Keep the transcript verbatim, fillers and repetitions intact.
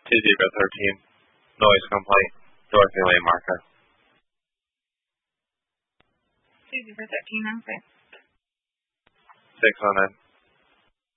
Two zero thirteen. Noise complaint. Dorothy Lane Marker. Two zero thirteen, okay. Six oh nine.